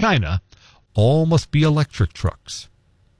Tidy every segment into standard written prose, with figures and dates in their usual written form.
China, all must be electric trucks.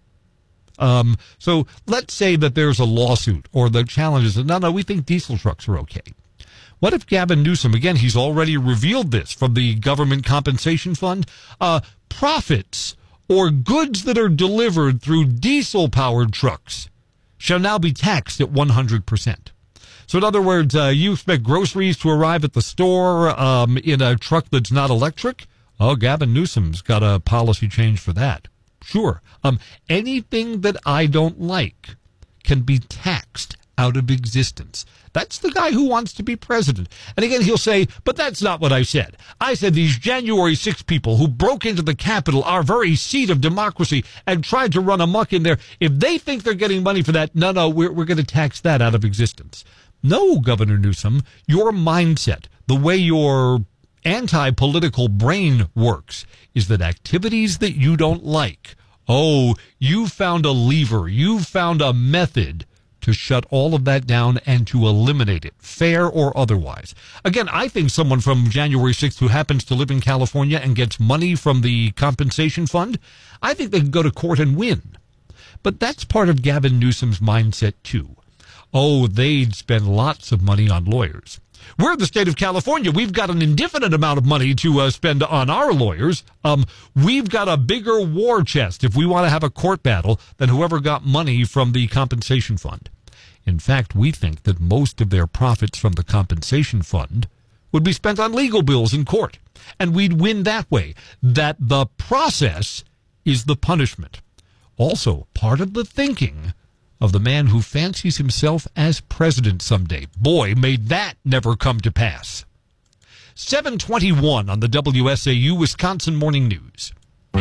So let's say that there's a lawsuit or the challenge is, no, we think diesel trucks are okay. What if Gavin Newsom, again, he's already revealed this from the Government Compensation Fund, profits or goods that are delivered through diesel-powered trucks shall now be taxed at 100%. So in other words, you expect groceries to arrive at the store in a truck that's not electric? Oh, Gavin Newsom's got a policy change for that. Sure. Anything that I don't like can be taxed out of existence. That's the guy who wants to be president. And again, he'll say, but that's not what I said. I said these January 6 people who broke into the Capitol, our very seat of democracy, and tried to run amok in there, if they think they're getting money for that, no, we're going to tax that out of existence. No, Governor Newsom, your mindset, the way your anti-political brain works, is that activities that you don't like, you found a lever, you found a method to shut all of that down and to eliminate it, fair or otherwise. Again, I think someone from January 6th who happens to live in California and gets money from the compensation fund, I think they can go to court and win. But that's part of Gavin Newsom's mindset, too. They'd spend lots of money on lawyers. We're the state of California. We've got an indefinite amount of money to spend on our lawyers. We've got a bigger war chest if we want to have a court battle than whoever got money from the compensation fund. In fact, we think that most of their profits from the compensation fund would be spent on legal bills in court, and we'd win that way. That the process is the punishment. Also, part of the thinking of the man who fancies himself as president someday. Boy, may that never come to pass. 7:21 on the WSAU Wisconsin Morning News.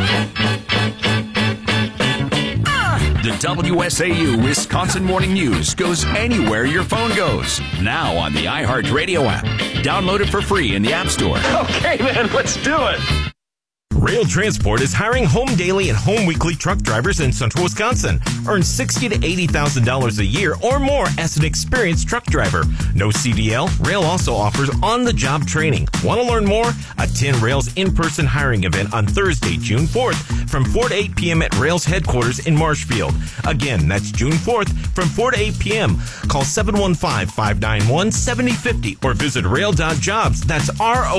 The WSAU Wisconsin Morning News goes anywhere your phone goes. Now on the iHeartRadio app. Download it for free in the App Store. Okay, man, let's do it. Rail Transport is hiring home daily and home weekly truck drivers in central Wisconsin. Earn $60,000 to $80,000 a year or more as an experienced truck driver. No CDL. Rail also offers on-the-job training. Want to learn more? Attend Rail's in-person hiring event on Thursday, June 4th from 4 to 8 p.m. at Rail's headquarters in Marshfield. Again, that's June 4th from 4 to 8 p.m. Call 715-591-7050 or visit rail.jobs. That's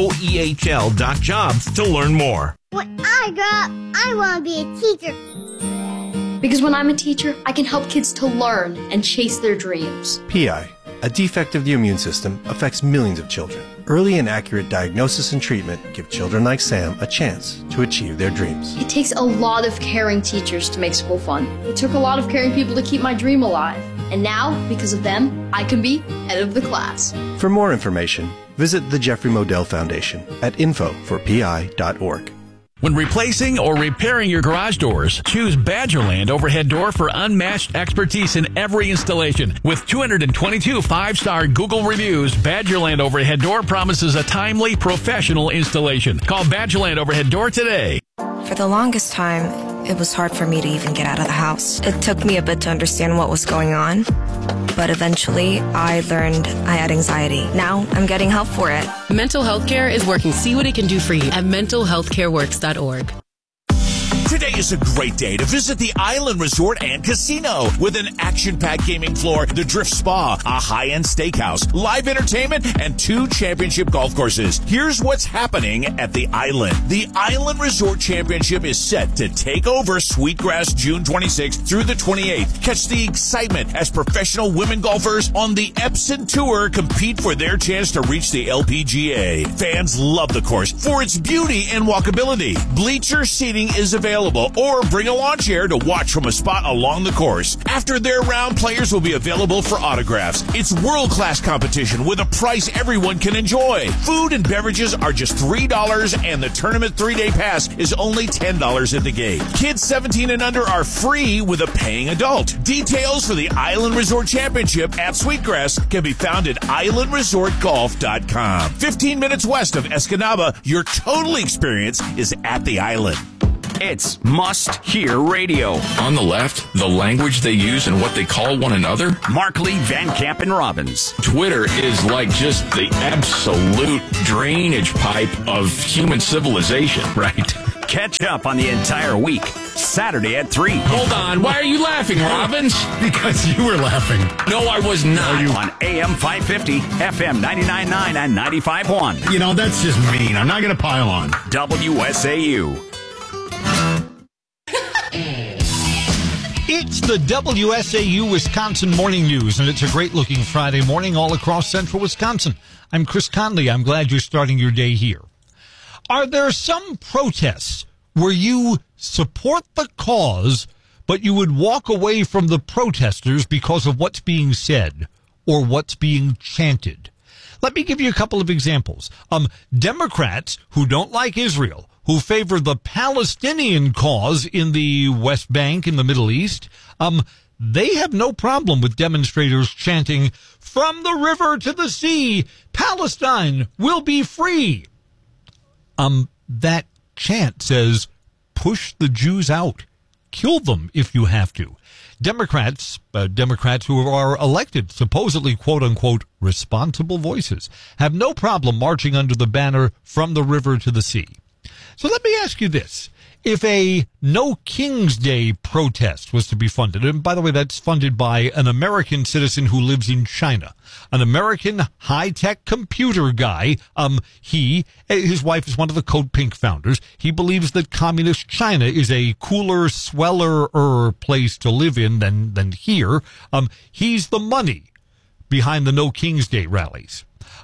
ROEHL.jobs to learn more. When I grow up, I want to be a teacher. Because when I'm a teacher, I can help kids to learn and chase their dreams. PI, a defect of the immune system, affects millions of children. Early and accurate diagnosis and treatment give children like Sam a chance to achieve their dreams. It takes a lot of caring teachers to make school fun. It took a lot of caring people to keep my dream alive. And now, because of them, I can be head of the class. For more information, visit the Jeffrey Modell Foundation at info4pi.org. When replacing or repairing your garage doors, choose Badgerland Overhead Door for unmatched expertise in every installation. With 222 5-star Google reviews, Badgerland Overhead Door promises a timely, professional installation. Call Badgerland Overhead Door today. For the longest time, it was hard for me to even get out of the house. It took me a bit to understand what was going on, but eventually I learned I had anxiety. Now I'm getting help for it. Mental Health Care is working. See what it can do for you at mentalhealthcareworks.org. Today is a great day to visit the Island Resort and Casino with an action-packed gaming floor, the Drift Spa, a high-end steakhouse, live entertainment, and 2 championship golf courses. Here's what's happening at the Island. The Island Resort Championship is set to take over Sweetgrass June 26th through the 28th. Catch the excitement as professional women golfers on the Epson Tour compete for their chance to reach the LPGA. Fans love the course for its beauty and walkability. Bleacher seating is available, or bring a lawn chair to watch from a spot along the course. After their round, players will be available for autographs. It's world-class competition with a price everyone can enjoy. Food and beverages are just $3, and the tournament 3-day pass is only $10 at the gate. Kids 17 and under are free with a paying adult. Details for the Island Resort Championship at Sweetgrass can be found at islandresortgolf.com. 15 minutes west of Escanaba, your total experience is at the Island. It's must-hear radio. On the left, the language they use and what they call one another. Markley, Van Camp, and Robbins. Twitter is like just the absolute drainage pipe of human civilization, right? Catch up on the entire week. Saturday at 3. Hold on. Why are you laughing, Robbins? Because you were laughing. No, I was not. On AM 550, FM 99.9 and 95.1. You know, that's just mean. I'm not going to pile on. WSAU. It's the WSAU Wisconsin Morning News, and it's a great-looking Friday morning all across central Wisconsin. I'm Chris Conley. I'm glad you're starting your day here. Are there some protests where you support the cause, but you would walk away from the protesters because of what's being said or what's being chanted? Let me give you a couple of examples. Democrats who don't like Israel, who favor the Palestinian cause in the West Bank in the Middle East, they have no problem with demonstrators chanting, "From the river to the sea, Palestine will be free." That chant says, push the Jews out. Kill them if you have to. Democrats who are elected, supposedly, quote-unquote, responsible voices, have no problem marching under the banner "From the river to the sea." So let me ask you this. If a No King's Day protest was to be funded, and by the way, that's funded by an American citizen who lives in China, an American high-tech computer guy, his wife is one of the Code Pink founders. He believes that communist China is a cooler, sweller place to live in than here. He's the money behind the No King's Day rallies.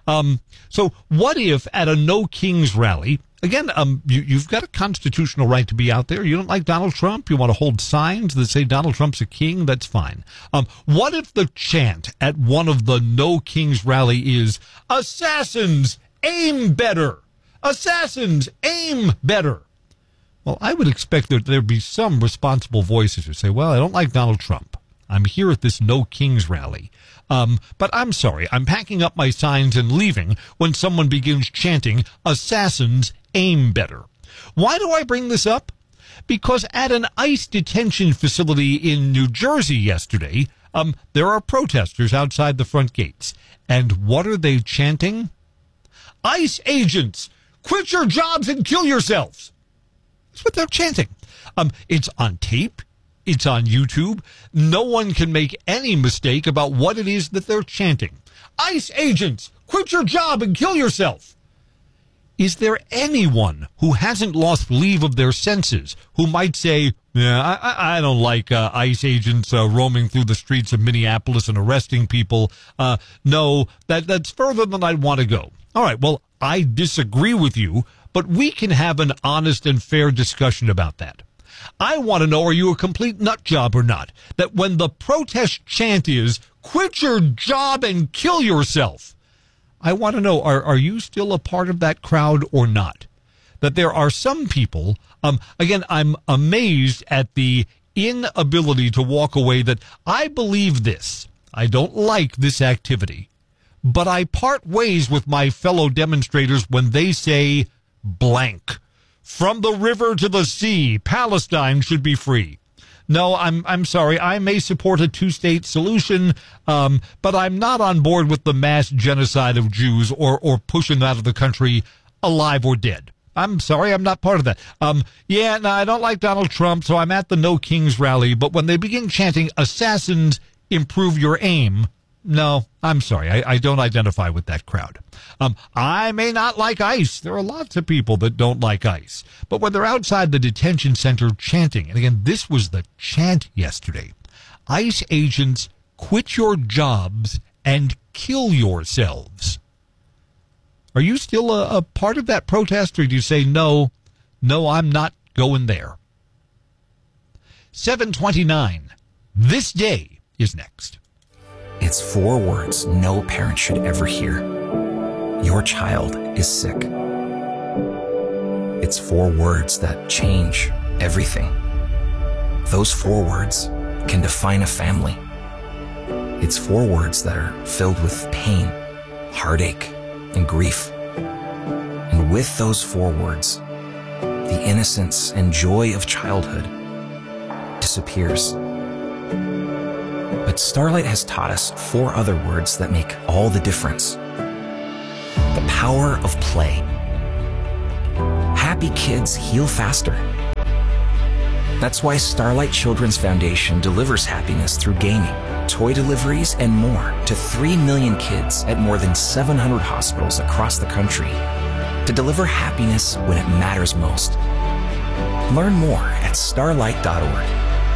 So what if at a No King's rally, again, you've got a constitutional right to be out there. You don't like Donald Trump? You want to hold signs that say Donald Trump's a king? That's fine. What if the chant at one of the No King's rally is, "Assassins, aim better! Assassins, aim better!" Well, I would expect that there'd be some responsible voices who say, well, I don't like Donald Trump. I'm here at this No King's rally. But I'm sorry, I'm packing up my signs and leaving when someone begins chanting, "Assassins, aim better." Why do I bring this up? Because at an ICE detention facility in New Jersey yesterday, there are protesters outside the front gates. And what are they chanting? "ICE agents, quit your jobs and kill yourselves." That's what they're chanting. It's on tape. It's on YouTube. No one can make any mistake about what it is that they're chanting. "ICE agents, quit your job and kill yourself." Is there anyone who hasn't lost leave of their senses who might say, yeah, I don't like ICE agents roaming through the streets of Minneapolis and arresting people. No, that's further than I'd want to go. All right, well, I disagree with you, but we can have an honest and fair discussion about that. I want to know, are you a complete nut job or not? That when the protest chant is, "Quit your job and kill yourself," I want to know, are you still a part of that crowd or not? That there are some people, again, I'm amazed at the inability to walk away that I believe this. I don't like this activity, but I part ways with my fellow demonstrators when they say blank. "From the river to the sea, Palestine should be free." No, I'm sorry. I may support a two-state solution, but I'm not on board with the mass genocide of Jews or pushing them out of the country alive or dead. I'm sorry, I'm not part of that. I don't like Donald Trump, so I'm at the No King's rally, but when they begin chanting, "Assassins, improve your aim," no, I'm sorry. I don't identify with that crowd. I may not like ICE. There are lots of people that don't like ICE. But when they're outside the detention center chanting, and again, this was the chant yesterday, "ICE agents, quit your jobs and kill yourselves." Are you still a part of that protest, or do you say, no, I'm not going there? 7:29. This day is next. It's 4 words no parent should ever hear. Your child is sick. It's 4 words that change everything. Those 4 words can define a family. It's 4 words that are filled with pain, heartache, and grief. And with those 4 words, the innocence and joy of childhood disappears. But Starlight has taught us 4 other words that make all the difference. The power of play. happy kids heal faster. That's why Starlight Children's Foundation delivers happiness through gaming, toy deliveries, and more to 3 million kids at more than 700 hospitals across the country to deliver happiness when it matters most. Learn more at starlight.org.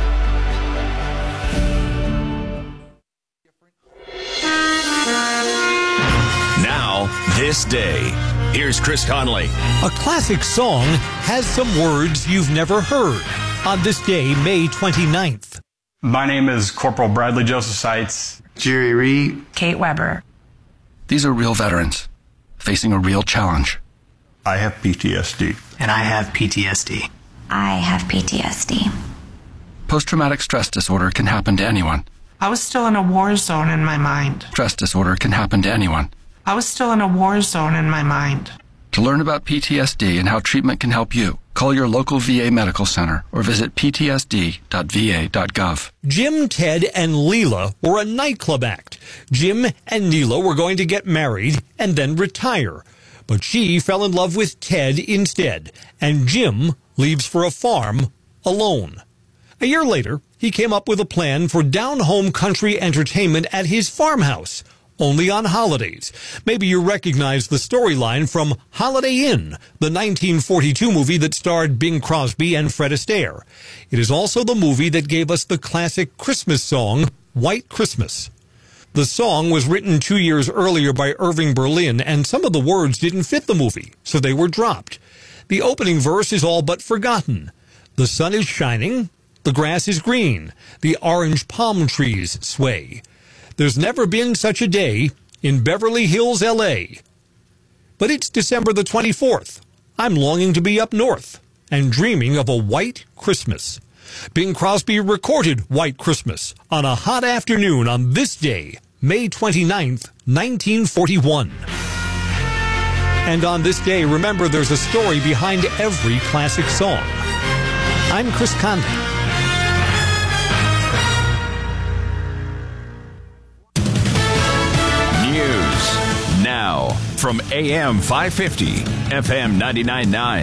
Now, this day. Here's Chris Conley. A classic song has some words you've never heard. On this day, May 29th. My name is Corporal Bradley Joseph Seitz. Jerry Reed. Kate Weber. These are real veterans facing a real challenge. I have PTSD. And I have PTSD. I have PTSD. Post-traumatic stress disorder can happen to anyone. I was still in a war zone in my mind. Stress disorder can happen to anyone. I was still in a war zone in my mind. To learn about PTSD and how treatment can help you, call your local VA medical center or visit ptsd.va.gov. Jim, Ted, and Leela were a nightclub act. Jim and Neela were going to get married and then retire. But she fell in love with Ted instead, and Jim leaves for a farm alone. A year later, he came up with a plan for down-home country entertainment at his farmhouse, only on holidays. Maybe you recognize the storyline from Holiday Inn, the 1942 movie that starred Bing Crosby and Fred Astaire. It is also the movie that gave us the classic Christmas song, White Christmas. The song was written 2 years earlier by Irving Berlin, and some of the words didn't fit the movie, so they were dropped. The opening verse is all but forgotten. The sun is shining, the grass is green, the orange palm trees sway. There's never been such a day in Beverly Hills, L.A. But it's December the 24th. I'm longing to be up north and dreaming of a white Christmas. Bing Crosby recorded White Christmas on a hot afternoon on this day, May 29th, 1941. And on this day, remember there's a story behind every classic song. I'm Chris Conley. Now, from AM 550, FM 99.9,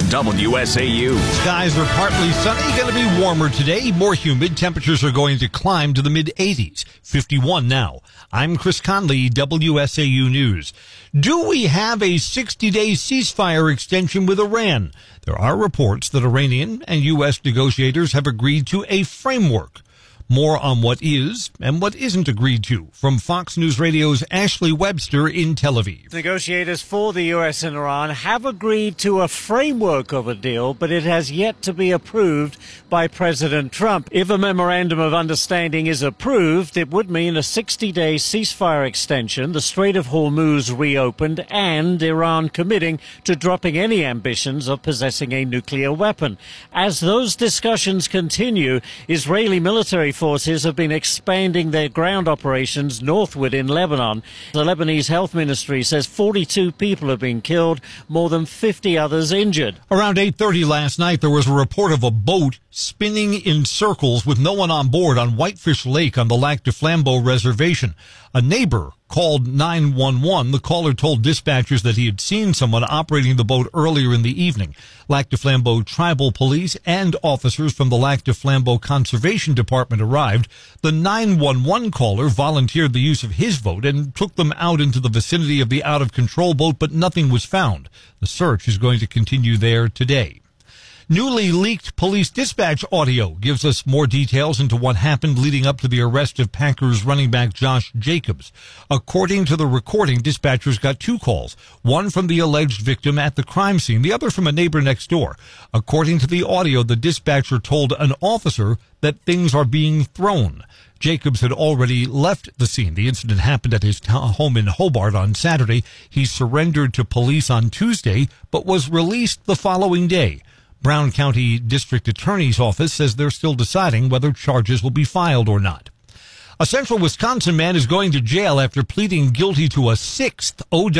WSAU. Skies are partly sunny, going to be warmer today, more humid. Temperatures are going to climb to the mid-80s, 51 now. I'm Chris Conley, WSAU News. Do we have a 60-day ceasefire extension with Iran? There are reports that Iranian and U.S. negotiators have agreed to a framework. More on what is and what isn't agreed to from Fox News Radio's Ashley Webster in Tel Aviv. Negotiators for the U.S. and Iran have agreed to a framework of a deal, but it has yet to be approved by President Trump. If a memorandum of understanding is approved, it would mean a 60-day ceasefire extension, the Strait of Hormuz reopened, and Iran committing to dropping any ambitions of possessing a nuclear weapon. As those discussions continue, Israeli military forces have been expanding their ground operations northward in Lebanon. The Lebanese Health Ministry says 42 people have been killed, more than 50 others injured. Around 8:30 last night, there was a report of a boat spinning in circles with no one on board on Whitefish Lake on the Lac du Flambeau reservation. A neighbor called 911. The caller told dispatchers that he had seen someone operating the boat earlier in the evening. Lac du Flambeau tribal police and officers from the Lac du Flambeau Conservation Department arrived. The 911 caller volunteered the use of his boat and took them out into the vicinity of the out-of-control boat, but nothing was found. The search is going to continue there today. Newly leaked police dispatch audio gives us more details into what happened leading up to the arrest of Packers running back Josh Jacobs. According to the recording, dispatchers got two calls, one from the alleged victim at the crime scene, the other from a neighbor next door. According to the audio, the dispatcher told an officer that things are being thrown. Jacobs had already left the scene. The incident happened at his home in Hobart on Saturday. He surrendered to police on Tuesday, but was released the following day. Brown County District Attorney's Office says they're still deciding whether charges will be filed or not. A central Wisconsin man is going to jail after pleading guilty to a sixth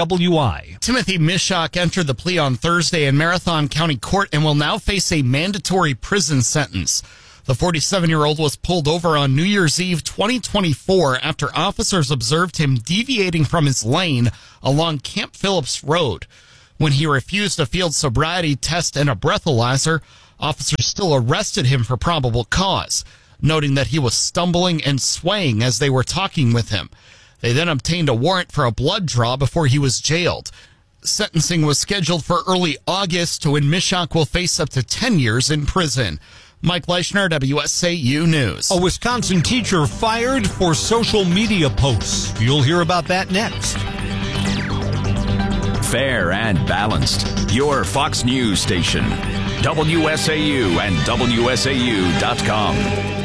OWI. Timothy Mishak entered the plea on Thursday in Marathon County Court and will now face a mandatory prison sentence. The 47-year-old was pulled over on New Year's Eve 2024 after officers observed him deviating from his lane along Camp Phillips Road. When he refused a field sobriety test and a breathalyzer, officers still arrested him for probable cause, noting that he was stumbling and swaying as they were talking with him. They then obtained a warrant for a blood draw before he was jailed. Sentencing was scheduled for early August, when Mishak will face up to 10 years in prison. Mike Leischner, WSAU News. A Wisconsin teacher fired for social media posts. You'll hear about that next. Fair and balanced. Your Fox News station. WSAU and WSAU.com.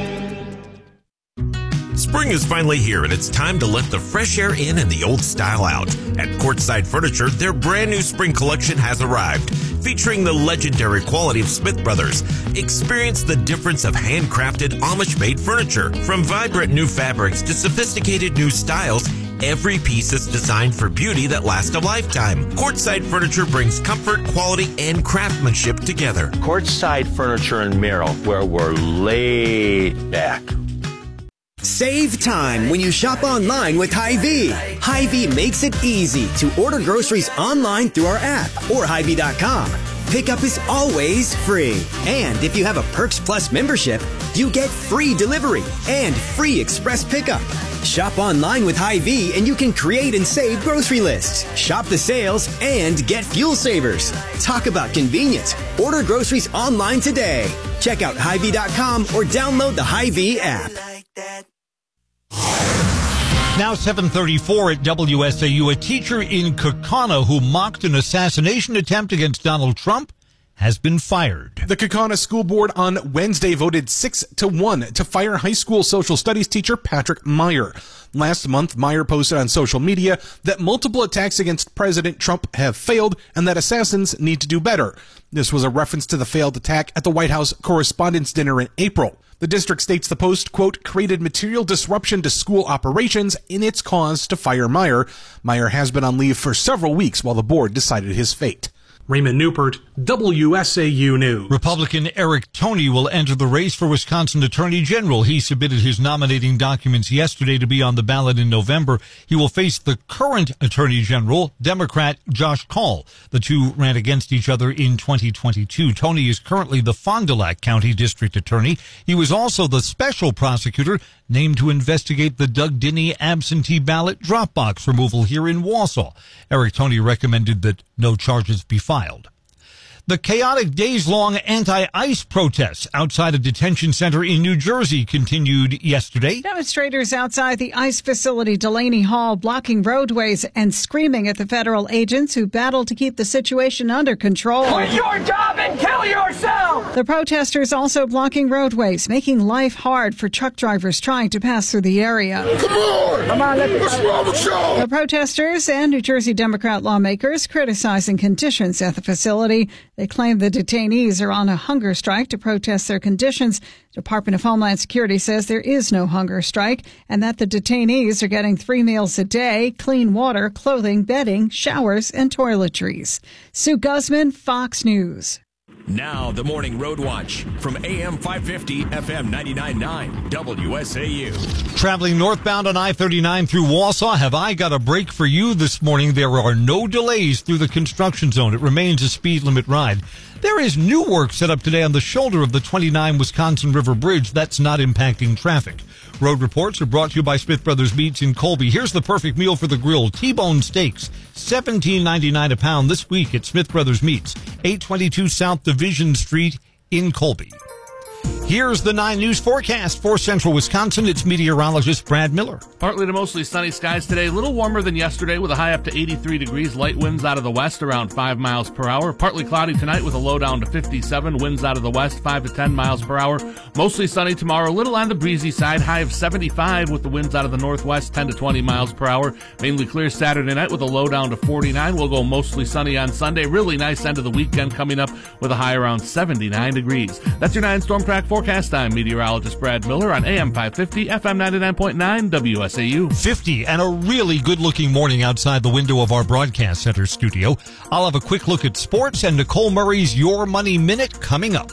Spring is finally here, and it's time to let the fresh air in and the old style out. At Courtside Furniture, their brand new spring collection has arrived, featuring the legendary quality of Smith Brothers. Experience the difference of handcrafted Amish-made furniture. From vibrant new fabrics to sophisticated new styles, every piece is designed for beauty that lasts a lifetime. Courtside Furniture brings comfort, quality, and craftsmanship together. Courtside Furniture in Merrill, where we're laid back. Save time when you shop online with Hy-Vee. Hy-Vee makes it easy to order groceries online through our app or Hy-Vee.com. Pickup is always free. And if you have a Perks Plus membership, you get free delivery and free express pickup. Shop online with Hy-Vee and you can create and save grocery lists, shop the sales, and get fuel savers. Talk about convenience. Order groceries online today. Check out Hy-Vee.com or download the Hy-Vee app. Now 7:34 at WSAU. A teacher in Kaukauna who mocked an assassination attempt against Donald Trump has been fired. The Kaukauna School Board on Wednesday voted 6-1 to fire high school social studies teacher Patrick Meyer. Last month, Meyer posted on social media that multiple attacks against President Trump have failed and that assassins need to do better. This was a reference to the failed attack at the White House Correspondents' Dinner in April. The district states the post, quote, created material disruption to school operations in its cause to fire Meyer. Meyer has been on leave for several weeks while the board decided his fate. Raymond Newport, WSAU News. Republican Eric Toney will enter the race for Wisconsin Attorney General. He submitted his nominating documents yesterday to be on the ballot in November. He will face the current Attorney General, Democrat Josh Kaul. The two ran against each other in 2022. Toney is currently the Fond du Lac County District Attorney. He was also the special prosecutor named to investigate the Doug Dinney absentee ballot drop box removal here in Wausau. Eric Toney recommended that no charges be filed. The chaotic days-long anti-ICE protests outside a detention center in New Jersey continued yesterday. Demonstrators outside the ICE facility, Delaney Hall, blocking roadways and screaming at the federal agents who battle to keep the situation under control. Quit your job and kill yourself! The protesters also blocking roadways, making life hard for truck drivers trying to pass through the area. Come on! What's wrong with y'all? The protesters and New Jersey Democrat lawmakers criticizing conditions at the facility. They claim the detainees are on a hunger strike to protest their conditions. Department of Homeland Security says there is no hunger strike and that the detainees are getting 3 meals a day, clean water, clothing, bedding, showers, and toiletries. Sue Guzman, Fox News. Now, the Morning Road Watch from AM 550, FM 99.9, WSAU. Traveling northbound on I-39 through Wausau, have I got a break for you this morning? There are no delays through the construction zone. It remains a speed limit ride. There is new work set up today on the shoulder of the 29 Wisconsin River Bridge. That's not impacting traffic. Road reports are brought to you by Smith Brothers Meats in Colby. Here's the perfect meal for the grill. T-bone steaks, $17.99 a pound this week at Smith Brothers Meats, 822 South Division Street in Colby. Here's the 9 News forecast for central Wisconsin. It's meteorologist Brad Miller. Partly to mostly sunny skies today. A little warmer than yesterday with a high up to 83 degrees. Light winds out of the west around 5 miles per hour. Partly cloudy tonight with a low down to 57. Winds out of the west 5 to 10 miles per hour. Mostly sunny tomorrow. A little on the breezy side. High of 75 with the winds out of the northwest 10 to 20 miles per hour. Mainly clear Saturday night with a low down to 49. We'll go mostly sunny on Sunday. Really nice end of the weekend coming up with a high around 79 degrees. That's your 9 Storm Track forecast. I'm meteorologist Brad Miller on AM 550, FM 99.9, WSAU. 50 and a really good-looking morning outside the window of our broadcast center studio. I'll have a quick look at sports and Nicole Murray's Your Money Minute coming up.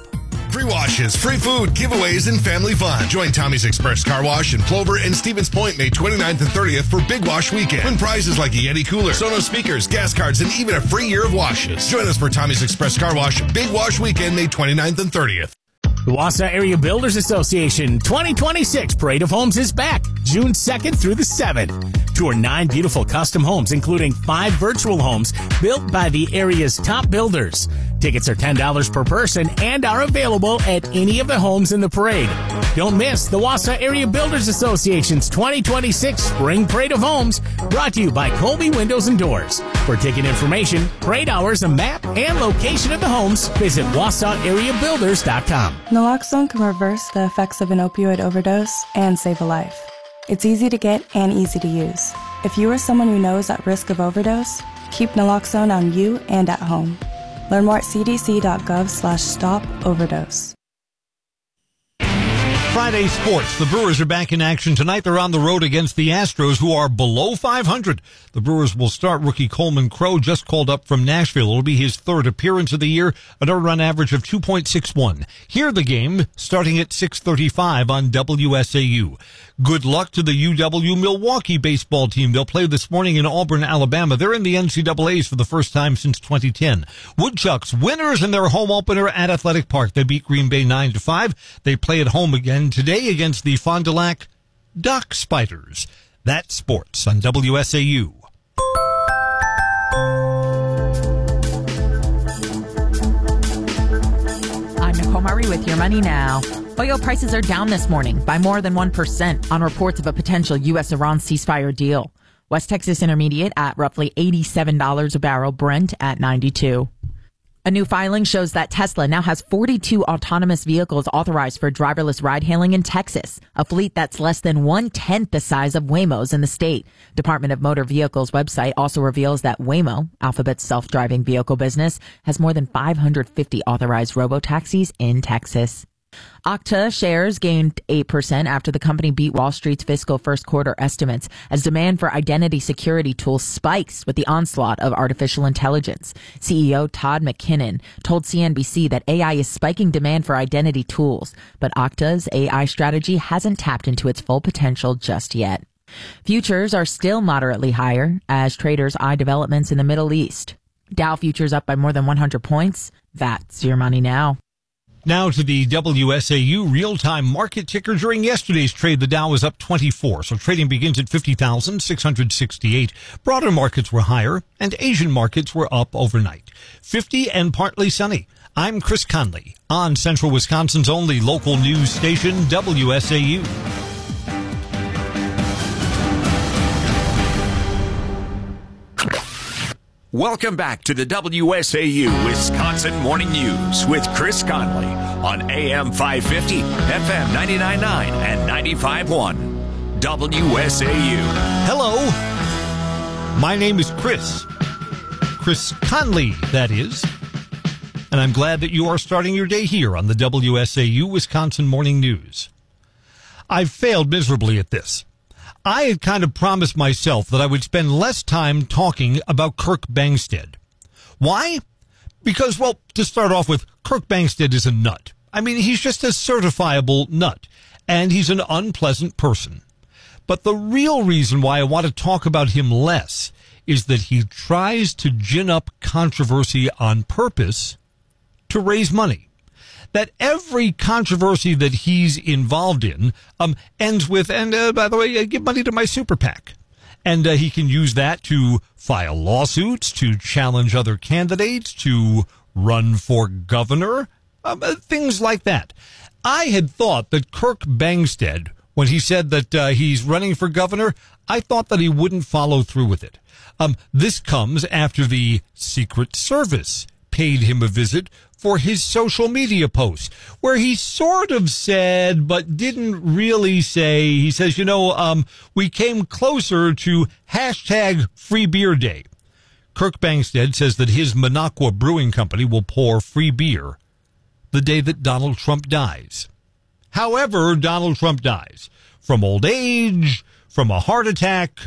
Free washes, free food, giveaways, and family fun. Join Tommy's Express Car Wash in Plover and Stevens Point May 29th and 30th for Big Wash Weekend. Win prizes like a Yeti cooler, Sonos speakers, gas cards, and even a free year of washes. Join us for Tommy's Express Car Wash Big Wash Weekend May 29th and 30th. The Wausau Area Builders Association 2026 Parade of Homes is back June 2nd through the 7th. Tour 9 beautiful custom homes, including 5 virtual homes built by the area's top builders. Tickets are $10 per person and are available at any of the homes in the parade. Don't miss the Wausau Area Builders Association's 2026 Spring Parade of Homes, brought to you by Colby Windows and Doors. For ticket information, parade hours, a map, and location of the homes, visit WausauAreaBuilders.com. Naloxone can reverse the effects of an opioid overdose and save a life. It's easy to get and easy to use. If you or someone you know is at risk of overdose, keep naloxone on you and at home. Learn more at cdc.gov/stop-overdose. Friday sports. The Brewers are back in action tonight. They're on the road against the Astros, who are below 500. The Brewers will start rookie Coleman Crow, just called up from Nashville. It'll be his third appearance of the year, an earned run average of 2.61. Hear the game starting at 6:35 on WSAU. Good luck to the UW Milwaukee baseball team. They'll play this morning in Auburn, Alabama. They're in the NCAAs for the first time since 2010. Woodchucks, winners in their home opener at Athletic Park. They beat Green Bay 9-5. They play at home again today against the Fond du Lac Dock Spiders. That's sports on WSAU. I'm Nicole Murray with Your Money Now. Oil prices are down this morning by more than 1% on reports of a potential U.S.-Iran ceasefire deal. West Texas Intermediate at roughly $87 a barrel, Brent at $92. A new filing shows that Tesla now has 42 autonomous vehicles authorized for driverless ride-hailing in Texas, a fleet that's less than 1/10 the size of Waymo's in the state. Department of Motor Vehicles website also reveals that Waymo, Alphabet's self-driving vehicle business, has more than 550 authorized robotaxis in Texas. Okta shares gained 8% after the company beat Wall Street's fiscal first quarter estimates as demand for identity security tools spikes with the onslaught of artificial intelligence. CEO Todd McKinnon told CNBC that AI is spiking demand for identity tools, but Okta's AI strategy hasn't tapped into its full potential just yet. Futures are still moderately higher as traders eye developments in the Middle East. Dow futures up by more than 100 points. That's Your Money Now. Now to the WSAU real-time market ticker. During yesterday's trade, the Dow was up 24, so trading begins at 50,668. Broader markets were higher, and Asian markets were up overnight. 50 and partly sunny. I'm Chris Conley on Central Wisconsin's only local news station, WSAU. Welcome back to the WSAU Wisconsin Morning News with Chris Conley on AM 550, FM 99.9, and 95.1. WSAU. Hello. My name is Chris Conley, that is. And I'm glad that you are starting your day here on the WSAU Wisconsin Morning News. I've failed miserably at this. I had kind of promised myself that I would spend less time talking about Kirk Bangstad. Why? Because, well, to start off with, Kirk Bangstad is a nut. I mean, he's just a certifiable nut, and he's an unpleasant person. But the real reason why I want to talk about him less is that he tries to gin up controversy on purpose to raise money. That every controversy that he's involved in ends with, and by the way, give money to my super PAC. And he can use that to file lawsuits, to challenge other candidates, to run for governor, things like that. I had thought that Kirk Bangstad, when he said that he's running for governor, I thought that he wouldn't follow through with it. This comes after the Secret Service paid him a visit for his social media posts, where he sort of said, but didn't really say, he says, we came closer to hashtag Free Beer Day. Kirk Bangstad says that his Minocqua Brewing Company will pour free beer the day that Donald Trump dies. However, Donald Trump dies from old age, from a heart attack,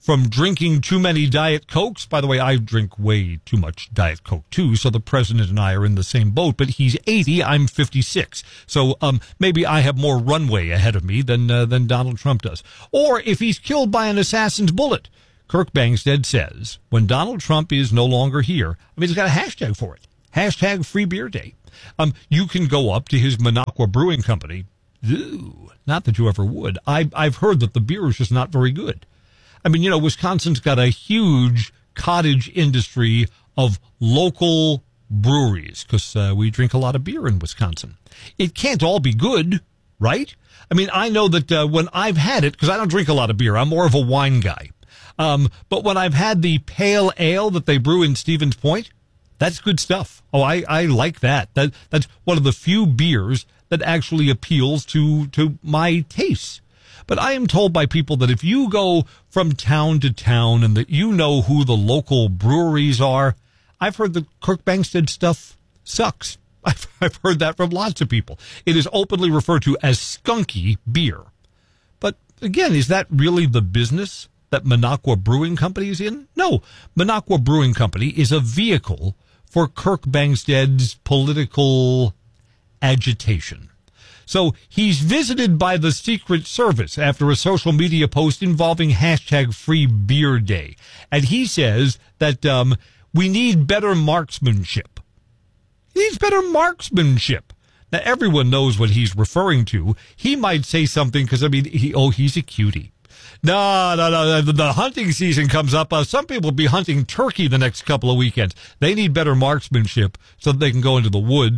from drinking too many Diet Cokes. By the way, I drink way too much Diet Coke, too, so the president and I are in the same boat. But he's 80, I'm 56. So maybe I have more runway ahead of me than Donald Trump does. Or if he's killed by an assassin's bullet. Kirk Bangstad says when Donald Trump is no longer here, I mean, he's got a hashtag for it. Hashtag Free Beer Day. You can go up to his Minocqua Brewing Company. Ooh, not that you ever would. I've heard that the beer is just not very good. I mean, Wisconsin's got a huge cottage industry of local breweries because we drink a lot of beer in Wisconsin. It can't all be good, right? I mean, I know that when I've had it, because I don't drink a lot of beer, I'm more of a wine guy. But when I've had the pale ale that they brew in Stevens Point, that's good stuff. Oh, I like that. That's one of the few beers that actually appeals to my tastes. But I am told by people that if you go from town to town and that you know who the local breweries are, I've heard the Kirk Bangstad stuff sucks. I've heard that from lots of people. It is openly referred to as skunky beer. But again, is that really the business that Minocqua Brewing Company is in? No. Minocqua Brewing Company is a vehicle for Kirk Bangstad's political agitation. So he's visited by the Secret Service after a social media post involving hashtag Free Beer Day. And he says that we need better marksmanship. He needs better marksmanship. Now, everyone knows what he's referring to. He might say something because, I mean, he's a cutie. No. The hunting season comes up. Some people will be hunting turkey the next couple of weekends. They need better marksmanship so that they can go into the woods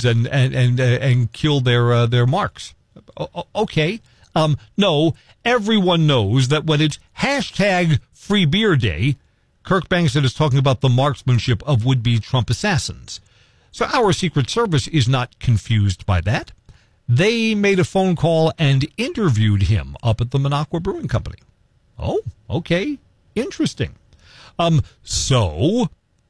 and kill their marks. Okay. No, everyone knows that when it's hashtag Free Beer Day, Kirk Bangstad is talking about the marksmanship of would-be Trump assassins. So our Secret Service is not confused by that. They made a phone call and interviewed him up at the Minocqua Brewing Company. Oh, okay. Interesting. What's the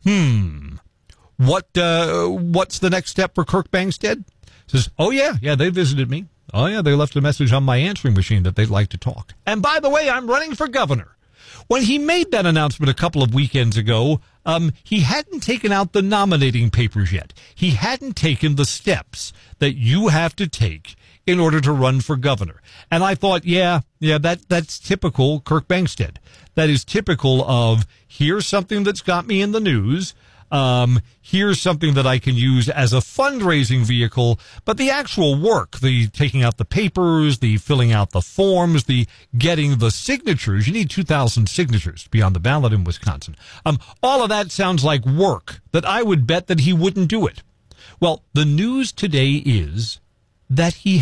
next step for Kirk Bangstad? Says, they visited me. Oh, yeah, they left a message on my answering machine that they'd like to talk. And by the way, I'm running for governor. When he made that announcement a couple of weekends ago, he hadn't taken out the nominating papers yet. He hadn't taken the steps that you have to take in order to run for governor. And I thought, that's typical Kirk Bangstad. That is typical of, here's something that's got me in the news. Here's something that I can use as a fundraising vehicle, but the actual work, the taking out the papers, the filling out the forms, the getting the signatures, you need 2,000 signatures to be on the ballot in Wisconsin. All of that sounds like work that I would bet that he wouldn't do it. Well, the news today is that he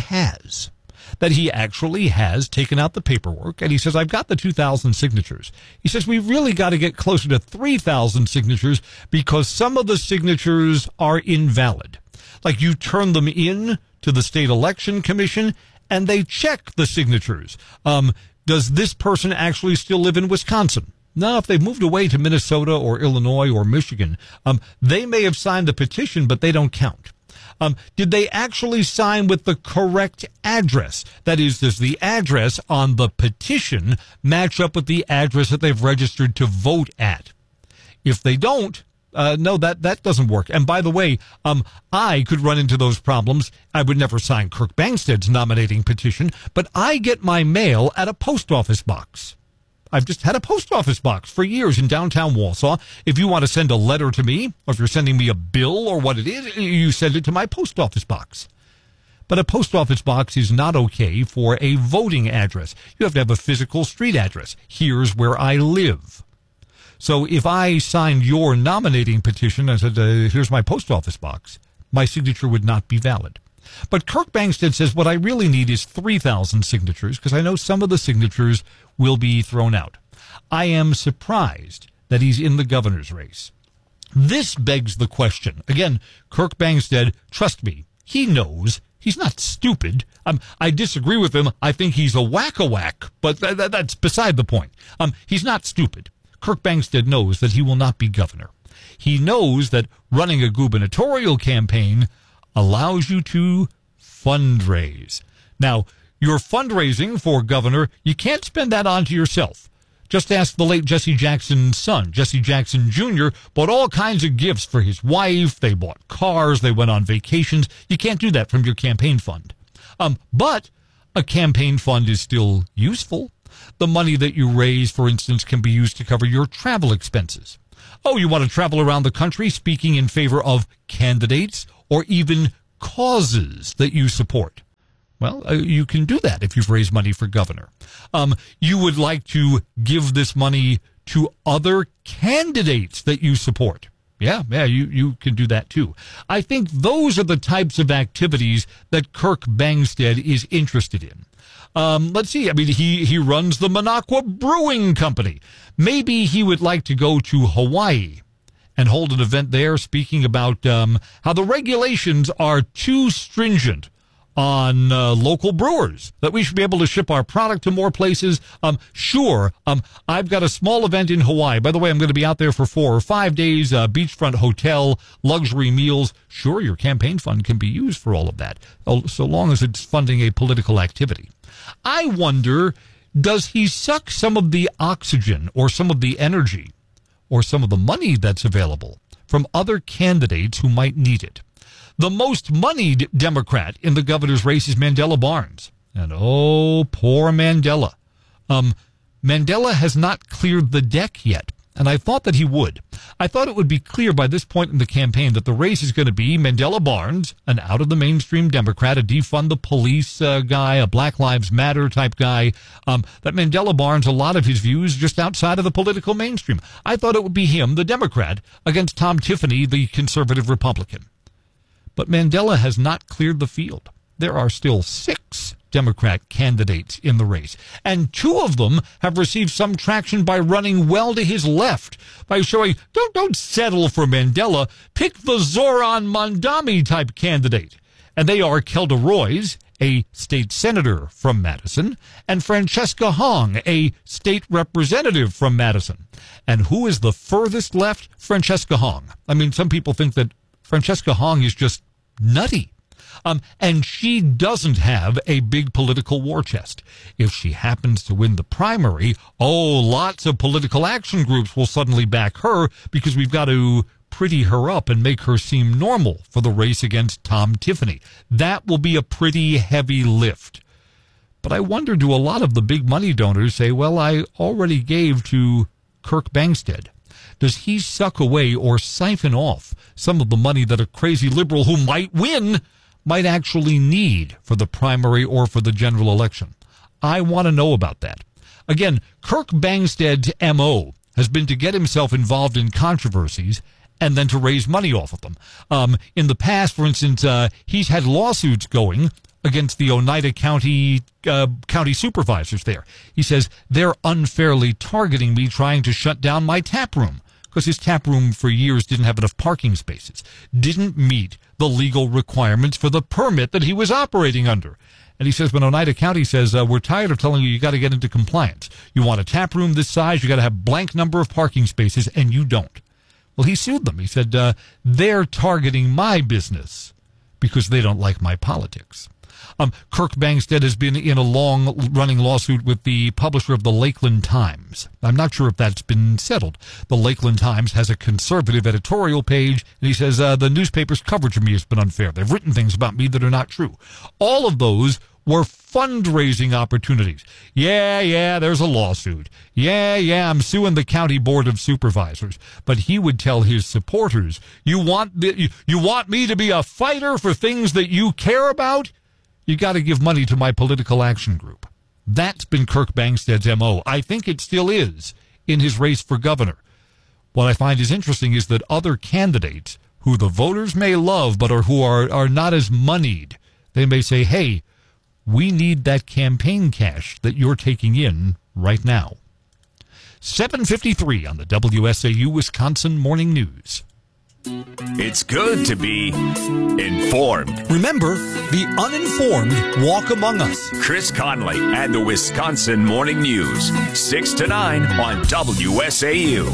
actually has taken out the paperwork, and he says, I've got the 2,000 signatures. He says, we've really got to get closer to 3,000 signatures because some of the signatures are invalid. Like you turn them in to the state election commission, and they check the signatures. Does this person actually still live in Wisconsin? No, if they've moved away to Minnesota or Illinois or Michigan, they may have signed the petition, but they don't count. Did they actually sign with the correct address? That is, does the address on the petition match up with the address that they've registered to vote at? If they don't, no, that doesn't work. And by the way, I could run into those problems. I would never sign Kirk Bangstad's nominating petition, but I get my mail at a post office box. I've just had a post office box for years in downtown Wausau. If you want to send a letter to me, or if you're sending me a bill or what it is, you send it to my post office box. But a post office box is not okay for a voting address. You have to have a physical street address. Here's where I live. So if I signed your nominating petition and said, here's my post office box, my signature would not be valid. But Kirk Bangstad says what I really need is 3,000 signatures because I know some of the signatures will be thrown out. I am surprised that he's in the governor's race. This begs the question. Again, Kirk Bangstad, trust me, he knows. He's not stupid. I disagree with him. I think he's a whack-a-whack, but that's beside the point. He's not stupid. Kirk Bangstad knows that he will not be governor. He knows that running a gubernatorial campaign allows you to fundraise. Now, your fundraising for governor, you can't spend that on to yourself. Just ask the late Jesse Jackson's son. Jesse Jackson Jr. bought all kinds of gifts for his wife. They bought cars. They went on vacations. You can't do that from your campaign fund. But a campaign fund is still useful. The money that you raise, for instance, can be used to cover your travel expenses. Oh, you want to travel around the country speaking in favor of candidates or even causes that you support? Well, you can do that if you've raised money for governor. You would like to give this money to other candidates that you support. Yeah, you can do that too. I think those are the types of activities that Kirk Bangstad is interested in. Let's see. I mean, he runs the Minocqua Brewing Company. Maybe he would like to go to Hawaii and hold an event there speaking about how the regulations are too stringent on local brewers, that we should be able to ship our product to more places. Sure, I've got a small event in Hawaii. By the way, I'm going to be out there for 4 or 5 days, beachfront hotel, luxury meals. Sure, your campaign fund can be used for all of that, so long as it's funding a political activity. I wonder, does he suck some of the oxygen or some of the energy or some of the money that's available from other candidates who might need it? The most moneyed Democrat in the governor's race is Mandela Barnes. And oh, poor Mandela. Mandela has not cleared the deck yet, and I thought that he would. I thought it would be clear by this point in the campaign that the race is going to be Mandela Barnes, an out-of-the-mainstream Democrat, a defund the police guy, a Black Lives Matter type guy, that Mandela Barnes, a lot of his views just outside of the political mainstream. I thought it would be him, the Democrat, against Tom Tiffany, the conservative Republican. But Mandela has not cleared the field. There are still 6 Democrat candidates in the race, and 2 of them have received some traction by running well to his left, by showing, don't settle for Mandela, pick the Zoran Mondami type candidate. And they are Kelda Roys, a state senator from Madison, and Francesca Hong, a state representative from Madison. And who is the furthest left? Francesca Hong. I mean, some people think that Francesca Hong is just nutty. And she doesn't have a big political war chest. If she happens to win the primary, lots of political action groups will suddenly back her because we've got to pretty her up and make her seem normal for the race against Tom Tiffany. That will be a pretty heavy lift. But I wonder, do a lot of the big money donors say, well, I already gave to Kirk Bangstad? Does he suck away or siphon off some of the money that a crazy liberal who might win might actually need for the primary or for the general election? I want to know about that. Again, Kirk Bangstad's MO has been to get himself involved in controversies and then to raise money off of them. In the past, for instance, he's had lawsuits going against the Oneida County supervisors there. He says they're unfairly targeting me, trying to shut down my tap room, because his tap room for years didn't have enough parking spaces, didn't meet the legal requirements for the permit that he was operating under. And he says, when Oneida County says, we're tired of telling you got to get into compliance. You want a tap room this size, you got to have blank number of parking spaces, and you don't. Well, he sued them. He said, they're targeting my business because they don't like my politics. Kirk Bangstad has been in a long-running lawsuit with the publisher of the Lakeland Times. I'm not sure if that's been settled. The Lakeland Times has a conservative editorial page, and he says, the newspaper's coverage of me has been unfair. They've written things about me that are not true. All of those were fundraising opportunities. Yeah, there's a lawsuit. Yeah, I'm suing the county board of supervisors. But he would tell his supporters, you want me to be a fighter for things that you care about? You got to give money to my political action group. That's been Kirk Bangstad's MO. I think it still is in his race for governor. What I find is interesting is that other candidates who the voters may love but who are not as moneyed, they may say, hey, we need that campaign cash that you're taking in right now. 7:53 on the WSAU Wisconsin Morning News. It's good to be informed. Remember, the uninformed walk among us. Chris Conley and the Wisconsin Morning News, 6 to 9 on WSAU.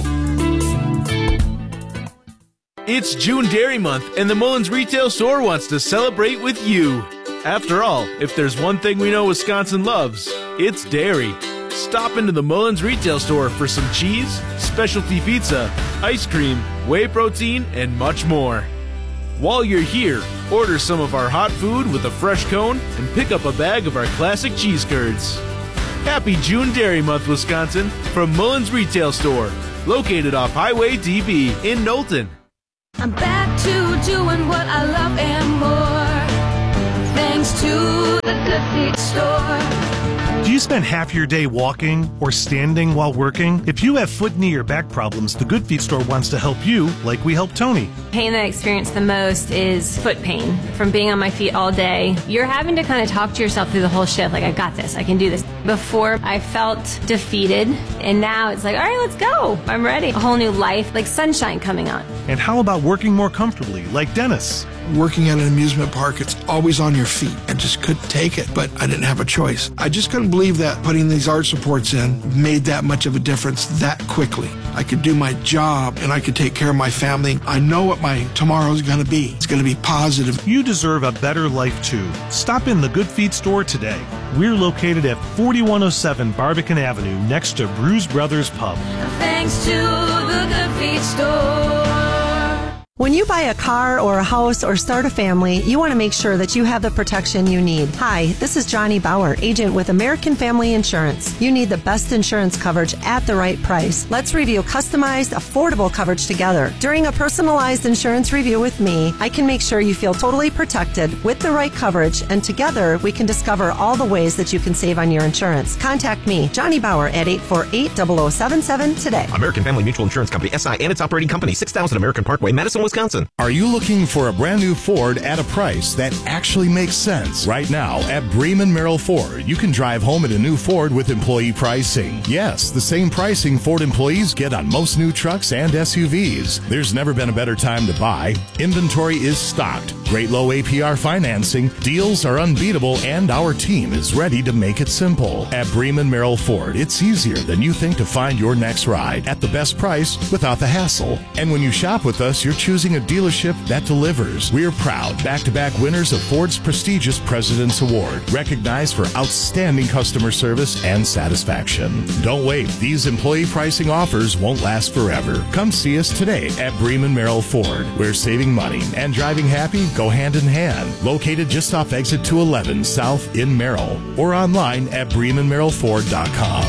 It's June Dairy Month, and the Mullins Retail Store wants to celebrate with you. After all, if there's one thing we know Wisconsin loves, it's dairy. Stop into the Mullins retail store for some cheese, specialty pizza, ice cream, whey protein, and much more. While you're here, order some of our hot food with a fresh cone and pick up a bag of our classic cheese curds. Happy June Dairy Month, Wisconsin, from Mullins Retail Store, located off Highway DB in Knowlton. I'm back to doing what I love and more, thanks to the Good Feet Store. Do you spend half your day walking or standing while working? If you have foot, knee, or back problems, the Good Feet Store wants to help you like we helped Tony. Pain that I experience the most is foot pain from being on my feet all day. You're having to kind of talk to yourself through the whole shift, like, I got this, I can do this. Before, I felt defeated, and now it's like, all right, let's go. I'm ready. A whole new life, like sunshine coming on. And how about working more comfortably, like Dennis? Working at an amusement park, it's always on your feet. I just couldn't take it, but I didn't have a choice. I just couldn't believe that putting these arch supports in made that much of a difference that quickly. I could do my job and I could take care of my family. I know what my tomorrow's going to be. It's going to be positive. You deserve a better life too. Stop in the Good Feet Store today. We're located at 4107 Barbican Avenue next to Brews Brothers Pub. Thanks to the Good Feet Store. When you buy a car or a house or start a family, you want to make sure that you have the protection you need. Hi, this is Johnny Bauer, agent with American Family Insurance. You need the best insurance coverage at the right price. Let's review customized, affordable coverage together. During a personalized insurance review with me, I can make sure you feel totally protected with the right coverage, and together we can discover all the ways that you can save on your insurance. Contact me, Johnny Bauer, at 848-0077 today. American Family Mutual Insurance Company, SI, and its operating company, 6000 American Parkway, Madison, Wisconsin. Are you looking for a brand new Ford at a price that actually makes sense? Right now at Bremen Merrill Ford, you can drive home in a new Ford with employee pricing. Yes, the same pricing Ford employees get on most new trucks and SUVs. There's never been a better time to buy. Inventory is stocked. Great low APR financing. Deals are unbeatable, and our team is ready to make it simple. At Bremen Merrill Ford, it's easier than you think to find your next ride at the best price without the hassle. And when you shop with us, you're choosing a dealership that delivers. We're proud back-to-back winners of Ford's prestigious President's Award, recognized for outstanding customer service and satisfaction. Don't wait. These employee pricing offers won't last forever. Come see us today at Bremen Merrill Ford, where saving money and driving happy go hand in hand. Located just off exit 211 South in Merrill, or online at BremenMerrillFord.com.